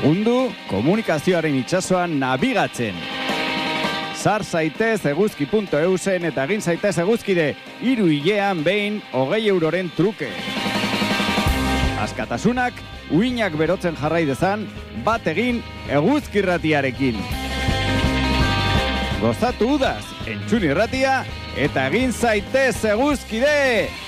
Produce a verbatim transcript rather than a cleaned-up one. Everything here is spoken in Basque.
Lagundu komunikazioaren itsasoan nabigatzen. Sar zaitez eguzki puntu eusen eta egin zaitez eguzkide hiru hilean behin hogei euroren truke. Askatasunak uinak berotzen jarrai dezan bat egin eguzkirratiarekin. Gozatu udaz, entzun irratia eta egin zaitez eguzkide!